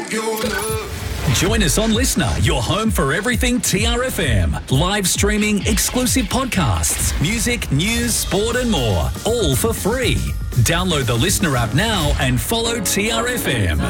Join us on Listener, your home for everything TRFM. Live streaming, exclusive podcasts, music, news, sport and more. All for free. Download the Listener app now and follow TRFM.